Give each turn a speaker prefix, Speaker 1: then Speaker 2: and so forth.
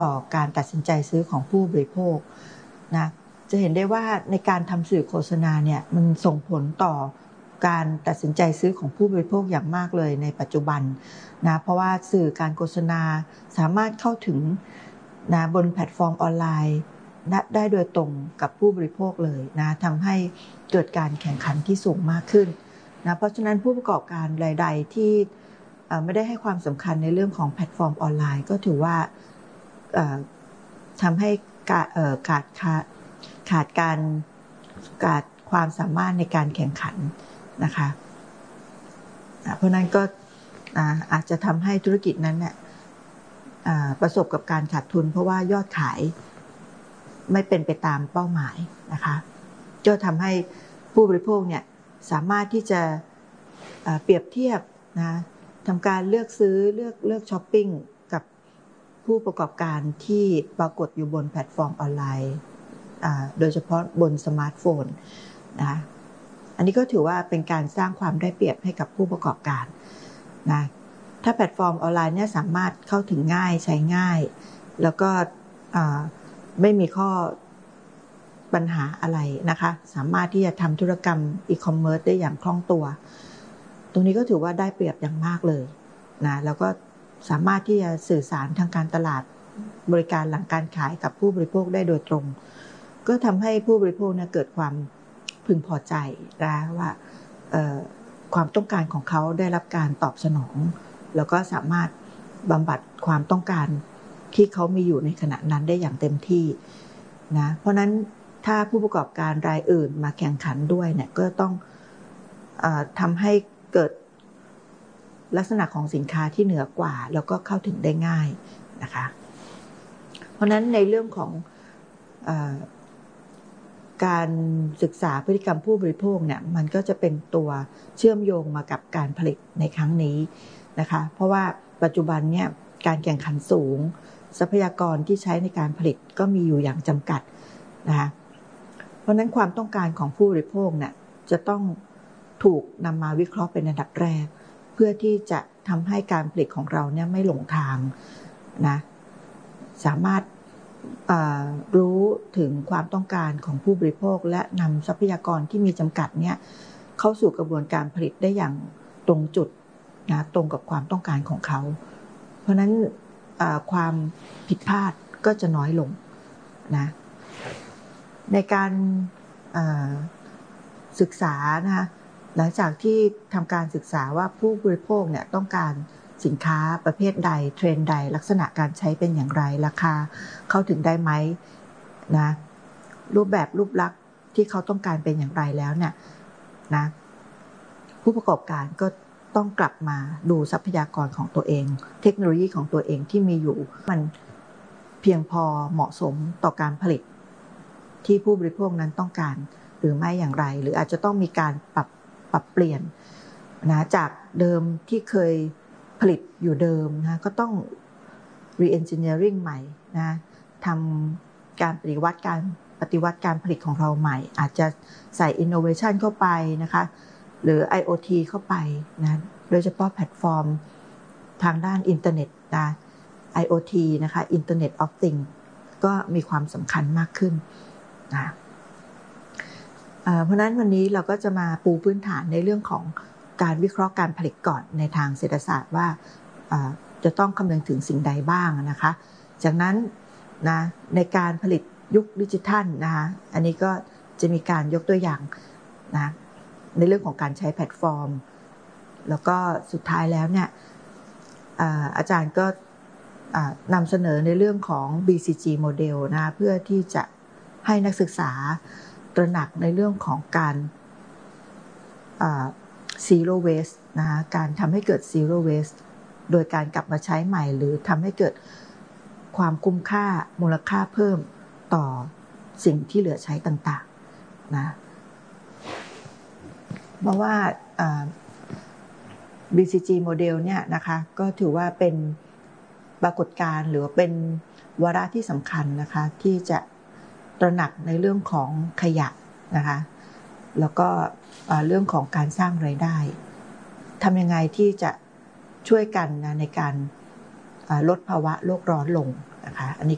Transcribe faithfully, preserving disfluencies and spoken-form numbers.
Speaker 1: ต่อการตัดสินใจซื้อของผู้บริโภคนะจะเห็นได้ว่าในการทำสื่อโฆษณาเนี่ยมันส่งผลต่อการตัดสินใจซื้อของผู้บริโภคอย่างมากเลยในปัจจุบันนะเพราะว่าสื่อการโฆษณาสามารถเข้าถึงนะบนแพลตฟอร์มออนไลน์ได้โดยตรงกับผู้บริโภคเลยนะทำให้เกิดการแข่งขันที่สูงมากขึ้นนะเพราะฉะนั้นผู้ประกอบการรายใดที่ไม่ได้ให้ความสำคัญในเรื่องของแพลตฟอร์มออนไลน์ก็ถือว่าทำให้ขาดขาดขาดการขาดความสามารถในการแข่งขันนะคะเพราะนั้นก็อาจจะทำให้ธุรกิจนั้นเนี่ยประสบกับการขาดทุนเพราะว่ายอดขายไม่เป็นไปตามเป้าหมายนะคะก็ทำให้ผู้บริโภคเนี่ยสามารถที่จะเปรียบเทียบนะทำการเลือกซื้อเลือกเลือกช้อปปิ้งกับผู้ประกอบการที่ปรากฏอยู่บนแพลตฟอร์มออนไลน์โดยเฉพาะบนสมาร์ทโฟนนะคะอันนี้ก็ถือว่าเป็นการสร้างความได้เปรียบให้กับผู้ประกอบการนะถ้าแพลตฟอร์มออนไลน์เนี่ยสามารถเข้าถึงง่ายใช้ง่ายแล้วก็ไม่มีข้อปัญหาอะไรนะคะสามารถที่จะทำธุรกรรมอีคอมเมิร์ซได้อย่างคล่องตัวตรงนี้ก็ถือว่าได้เปรียบอย่างมากเลยนะแล้วก็สามารถที่จะสื่อสารทางการตลาดบริการหลังการขายกับผู้บริโภคได้โดยตรงก็ทำให้ผู้บริโภคเนี่ยเกิดความพึงพอใจนะว่าความต้องการของเขาได้รับการตอบสนองแล้วก็สามารถบำบัดความต้องการที่เขามีอยู่ในขณะนั้นได้อย่างเต็มที่นะเพราะนั้นถ้าผู้ประกอบการรายอื่นมาแข่งขันด้วยเนี่ยก็ต้องเอ่อทำให้เกิดลักษณะของสินค้าที่เหนือกว่าแล้วก็เข้าถึงได้ง่ายนะคะเพราะนั้นในเรื่องของเอ่อการศึกษาพฤติกรรมผู้บริโภคเนี่ยมันก็จะเป็นตัวเชื่อมโยงมากับการผลิตในครั้งนี้นะคะเพราะว่าปัจจุบันเนี่ยการแข่งขันสูงทรัพยากรที่ใช้ในการผลิตก็มีอยู่อย่างจำกัดนะคะเพราะนั้นความต้องการของผู้บริโภคเนี่ยจะต้องถูกนำมาวิเคราะห์เป็นอันดับแรกเพื่อที่จะทำให้การผลิตของเราเนี่ยไม่หลงทางนะสามารถรู้ถึงความต้องการของผู้บริโภคและนำทรัพยากรที่มีจำกัดเนี่ยเข้าสู่กระบวนการผลิตได้อย่างตรงจุดนะตรงกับความต้องการของเขาเพราะนั้นความผิดพลาดก็จะน้อยลงนะในการศึกษานะคะหลังจากที่ทำการศึกษาว่าผู้บริโภคเนี่ยต้องการสินค้าประเภทใดเทรนด์ใดลักษณะการใช้เป็นอย่างไรราคาเข้าถึงได้ไหมนะรูปแบบรูปลักษณ์ที่เขาต้องการเป็นอย่างไรแล้วเนี่ยนะผู้ประกอบการก็ต้องกลับมาดูทรัพยากรของตัวเองเทคโนโลยีของตัวเองที่มีอยู่มันเพียงพอเหมาะสมต่อการผลิตที่ผู้บริโภคนั้นต้องการหรือไม่อย่างไรหรืออาจจะต้องมีการปรับปรับเปลี่ยนนะจากเดิมที่เคยผลิตอยู่เดิมนะก็ต้อง re-engineering ใหม่นะทำการปฏิวัติการปฏิวัติการผลิตของเราใหม่อาจจะใส่ innovation เข้าไปนะคะหรือ ไอ โอ ที เข้าไปนะโดยเฉพาะแพลตฟอร์มทางด้านอินเทอร์เน็ตนะ ไอ โอ ที นะคะ Internet of Things ก็มีความสำคัญมากขึ้นนะเพราะนั้นวันนี้เราก็จะมาปูพื้นฐานในเรื่องของการวิเคราะห์การผลิตก่อนในทางเศรษฐศาสตร์ว่าจะต้องคำนึงถึงสิ่งใดบ้างนะคะจากนั้นนะในการผลิตยุคดิจิทัลนะคะอันนี้ก็จะมีการยกตัวอย่างนะในเรื่องของการใช้แพลตฟอร์มแล้วก็สุดท้ายแล้วเนี่ยอาจารย์ก็นำเสนอในเรื่องของ บี ซี จี Model นะเพื่อที่จะให้นักศึกษาตระหนักในเรื่องของการ zero waste นะคะการทำให้เกิด zero waste โดยการกลับมาใช้ใหม่หรือทำให้เกิดความคุ้มค่ามูลค่าเพิ่มต่อสิ่งที่เหลือใช้ต่างๆนะเพราะว่า บี ซี จี Model เนี่ยนะคะก็ถือว่าเป็นปรากฏการณ์หรือเป็นวาระที่สำคัญนะคะที่จะตระหนักในเรื่องของขยะนะคะแล้วก็เรื่องของการสร้างรายได้ทำยังไงที่จะช่วยกันนะในการลดภาวะโลกร้อนลงนะคะอันนี้